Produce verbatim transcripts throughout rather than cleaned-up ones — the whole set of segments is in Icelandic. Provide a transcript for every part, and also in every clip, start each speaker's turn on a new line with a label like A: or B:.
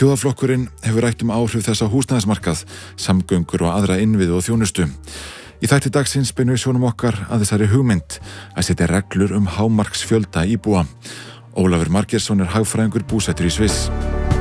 A: Þjóðarflokkurinn hefur rætt um áhrif þess á húsnæðismarkað, samgöngur og aðra innviði og þjónustu. Í þætti dagsins beinum við sjónum okkar að þessari hugmynd að setja reglur um hámarksfjölda íbúa. Ólafur Margeirsson er hagfræðingur búsettur í Sviss.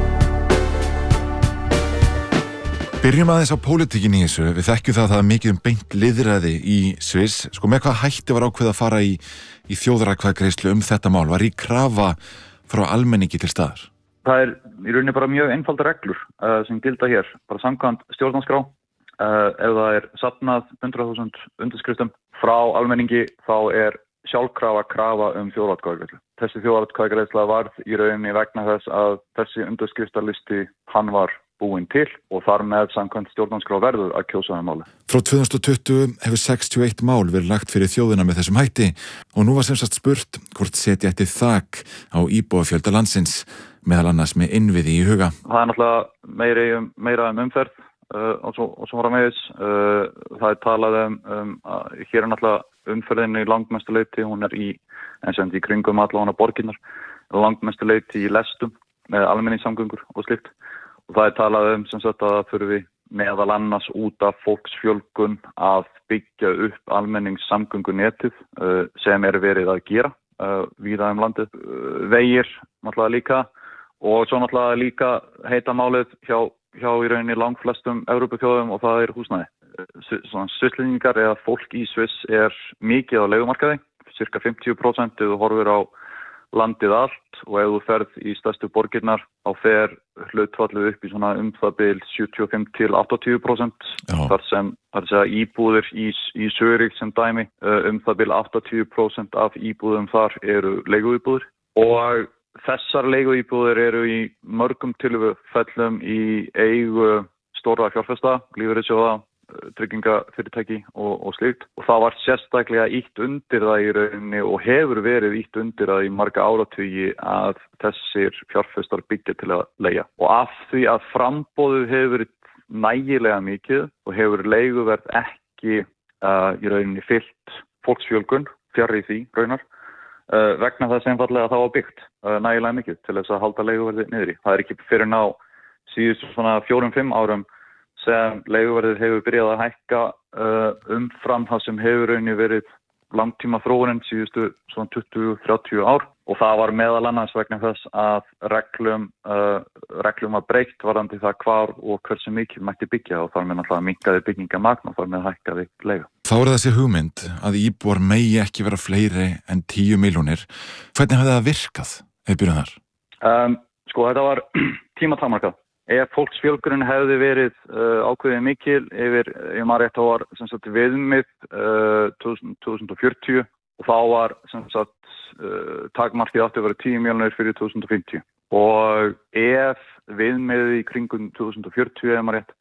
A: Byrjum aðeins á pólitíkinni í þessu. Við þekkjum það að það er mikið um beint lýðræði í Sviss. Sko með hvað hætti var ákveðið að fara í, í þjóðaratkvæðagreiðslu um þetta mál? Var í krafa frá almenningi til staðar?
B: Það er í rauninni bara mjög einfaldar reglur uh, sem gilda hér. Bara samkvæmt stjórnarskrá. Uh, ef það er safnað hundrað þúsund undirskriftum frá almenningi þá er sjálfkrafa krafa um þjóðaratkvæðagreiðslu. Þessi þjóðaratkvæðagreiðsla varð í rauninni vegna þess að þessi undirskriftarlisti hann var búinn til og þar með samkvæmt stjórnarskrá verður að kjósa um máli.
A: Frá tvö þúsund og tuttugu hefur sextíu og eitt mál verið lagt fyrir þjóðina með þessum hætti og nú var sem sagt spurt hvort setja ætti þak á íbúafjölda landsins, meðal annars með innviði í huga.
B: Það er náttúrulega meira, meira um umferð uh, og svo, og svo var að meðis. Uh, það er talað um, um að hér er náttúrulega umferðin í langmestu leyti, hún er í, eins og í kringum allavega borginnar, langmestu leyti í lestum með almenningssamgöngur og slíkt. Og það er talað um sem sagt að það þurfi meðal annars út af fólksfjölgun að byggja upp almenningssamgöngunetið uh, sem er verið að gera uh, víða um landið. Uh, vegir náttúrulega líka og svo náttúrulega líka heita málið hjá, hjá í rauninni langflestum Evrópuþjóðum og það er húsnæði. Uh, svona Svisslendingar eða fólk í Sviss er mikið á leigumarkaði, cirka fimmtíu prósent ef þú horfir á landið allt og ef þú ferð í stærstu borgirnar þá fer hlutfallið upp í svona um það bil sjötíu og fimm til áttatíu prósent þar sem þar sem íbúðir í, í Zürich sem dæmi um það bil áttatíu prósent af íbúðum þar eru leiguíbúðir og þessar leiguíbúðir eru í mörgum tilfellum í eigu stórra fjárfesta, lífeyrissjóða, tryggingafyrirtæki og, og slíkt og það var sérstaklega ítt undir það í rauninni og hefur verið ítt undir það í marga áratugi að þessir fjárfestar byggja til að leigja og af því að framboðið hefur verið nægilega mikið og hefur leiguverð ekki uh, í rauninni fyllt fólksfjölgun fjarri því raunar uh, vegna þess einfaldlega að það var byggt uh, nægilega mikið til þess að halda leiguverði niðri. Það er ekki fyrir ná síðustu svona fjórum, fimm árum sem leiguverðið hefur byrjað að hækka uh, umfram það sem hefur rauninni verið langtíma þróunin síðustu svona tuttugu til þrjátíu ár og það var meðal annars vegna þess að reglum, uh, reglum var breytt varðandi það hvar og hversu mikið mætti byggja og þar með náttúrulega minnkaði byggingamagn og þar með hækkaði leiga.
A: Þá er þessi hugmynd að íbúar megi ekki vera fleiri en tíu milljónir. Hvernig hefði það virkað ef byrjum þar?
B: Um, sko þetta var tímatakmarkað. Ef fólksfjölgunin hefði verið uh, ákveðið mikil yfir, ég maður rétt þá var sem sagt viðmið uh, tvö þúsund og fjörutíu og þá var sem sagt uh, takmarkið átti að vera tíu milljónir fyrir tvö þúsund og fimmtíu. Og ef viðmiðið í kringum tvö þúsund og fjörutíu, ef maður rétt,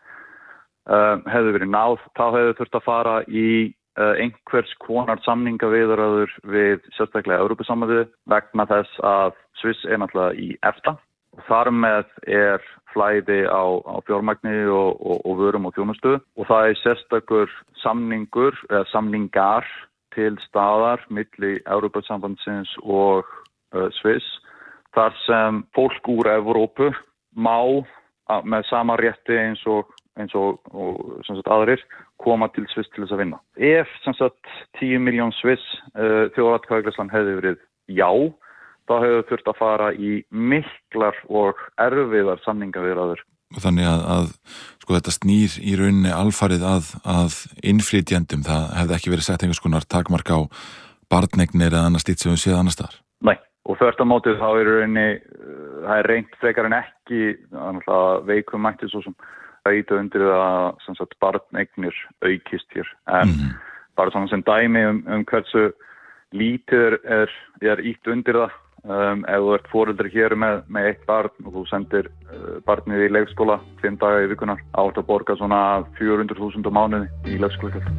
B: uh, hefði verið náð, þá hefði þurft að fara í uh, einhvers konar samningaviðræður við sérstaklega Evrópusambandið vegna þess að Sviss er náttúrulega í EFTA. Þar með er flæði á, á fjármagni og, og, og vörum og þjónustu og það er sérstakur samningur eða samningar til staðar milli Evrópusambandsins og uh, Sviss þar sem fólk úr Evrópu má að, með sama rétti eins og, eins og, og sem sagt, aðrir koma til Sviss til þess að vinna. Ef sem sagt tíu milljón Sviss uh, þjóðaratkvæðagreiðslan hefði verið já þá hefur þurft að fara í miklar og erfiðar samningaviðræður.
A: Þannig að, að sko, þetta snýr í rauninni alfarið að, að innflytjendum. Það hefði ekki verið sett einhvers konar takmark á barneignir eða annars slíkt sem við séð annars staðar.
B: Nei, og þvert á mótið þá er í rauninni, það er reynt frekar en ekki, veikum mætti svo sem að íta undir það sem sagt barneignir aukist hér. En mm-hmm. bara svona sem dæmi um, um hversu lítið er, er ítt undir það. Um, ef þú ert foreldri hér með, með eitt barn og þú sendir uh, barnið í leikskóla fimm daga í vikunar átt að borga svona fjögur hundruð þúsund á mánuði í leikskólagjöld.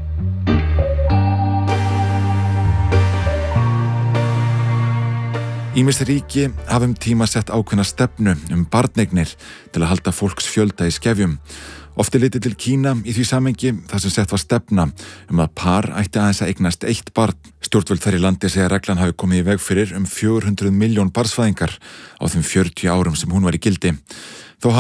A: Ýmis ríki hafa um tíma sett ákveðna stefnu um barneignir til að halda fólks fjölda í skefjum. Oft er litið til Kína í því samhengi þar sem sett var stefna um að par ætti aðeins að eignast eitt barn. Stjórnvöld þar í landi segja að reglan hafi komið í veg fyrir um fjögur hundruð milljón barnsfæðingar á þeim fjörutíu árum sem hún var í gildi.